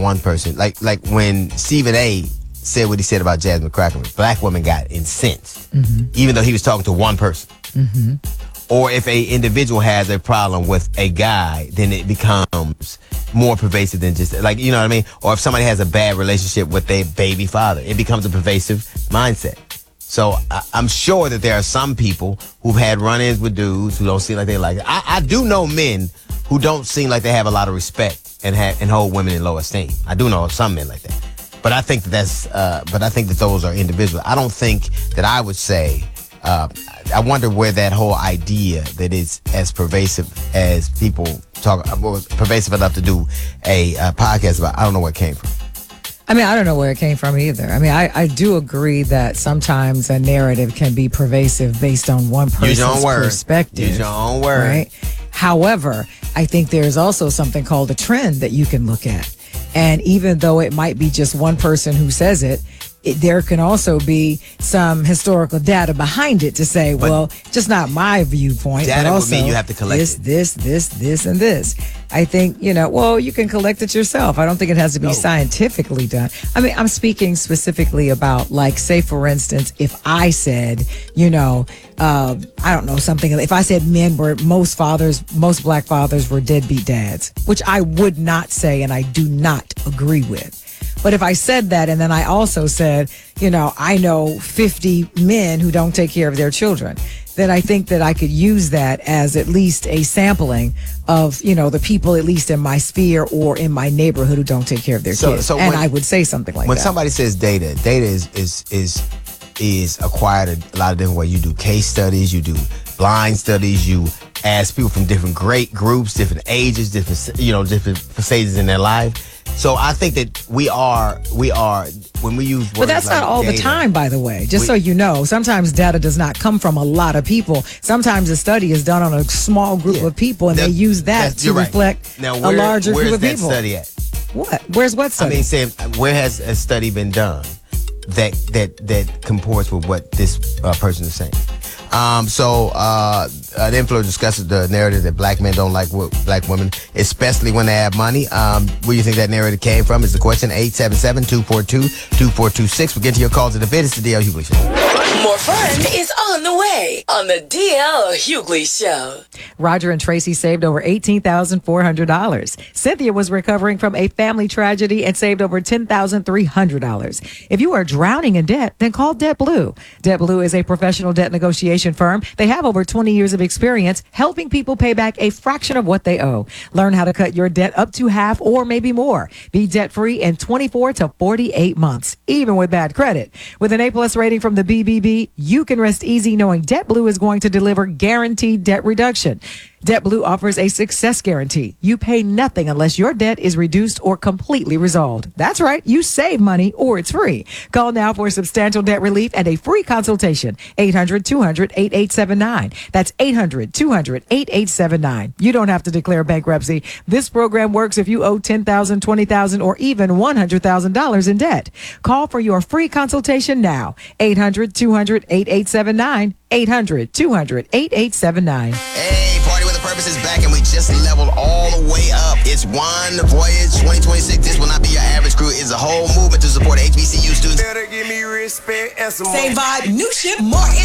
one person. Like when Stephen A. said what he said about Jasmine Crackerman, black women got incensed, even though he was talking to one person. Or if a individual has a problem with a guy, then it becomes more pervasive than just, like, you know what I mean? Or if somebody has a bad relationship with their baby father, it becomes a pervasive mindset. So I'm sure that there are some people who've had run-ins with dudes who don't seem like they like it. I do know men who don't seem like they have a lot of respect and hold women in low esteem. I do know some men like that. But I think that those are individual. I don't think that I would say, I wonder where that whole idea that is as pervasive as people talk, was pervasive enough to do a podcast about. I don't know where it came from. I mean, I don't know where it came from either. I mean, I do agree that sometimes a narrative can be pervasive based on one person's perspective. Use your own word. Right? However, I think there's also something called a trend that you can look at. And even though it might be just one person who says it, there can also be some historical data behind it to say, well, just not my viewpoint, data but also would mean you have to collect this, and this. I think, well, you can collect it yourself. I don't think it has to be scientifically done. I mean, I'm speaking specifically about, like, say, for instance, if I said, I don't know, something, if I said most black fathers were deadbeat dads, which I would not say and I do not agree with. But if I said that and then I also said, I know 50 men who don't take care of their children, then I think that I could use that as at least a sampling of, the people, at least in my sphere or in my neighborhood, who don't take care of their kids. And I would say something like that. When somebody says data is acquired a lot of different ways. You do case studies, you do blind studies, you ask people from different great groups, different ages, different stages in their life. So I think that we are when we use words. But that's like not all data, the time, by the way. So you know, sometimes data does not come from a lot of people. Sometimes the study is done on a small group of people, and they use that to reflect a larger group of people. Where's that study at? What? Where's what study? I mean, say, where has a study been done that comports with what this person is saying? The influencer discusses the narrative that black men don't like black women, especially when they have money. Where do you think that narrative came from? Is the question. 877-242-2426. We'll get to your calls in a bit. It's the D.L. Hughley Show. More fun is on the way on the D.L. Hughley Show. Roger and Tracy saved over $18,400. Cynthia was recovering from a family tragedy and saved over $10,300. If you are drowning in debt, then call DebtBlue. DebtBlue is a professional debt negotiation firm. They have over 20 years of experience helping people pay back a fraction of what they owe. Learn how to cut your debt up to half or maybe more. Be debt-free in 24 to 48 months, even with bad credit. With an A+ rating from the BBB, you can rest easy knowing DebtBlue is going to deliver guaranteed debt reduction. DebtBlue offers a success guarantee. You pay nothing unless your debt is reduced or completely resolved. That's right. You save money or it's free. Call now for substantial debt relief and a free consultation. 800-200-8879. That's 800-200-8879. You don't have to declare bankruptcy. This program works if you owe $10,000, $20,000, or even $100,000 in debt. Call for your free consultation now. 800-200-8879. 800-200-8879. Hey, Party with a Purpose is back, and we just leveled all the way up. It's One Voyage 2026. This will not be your average crew. It's a whole movement to support HBCU students. Better give me respect and some Same vibe, new shit, more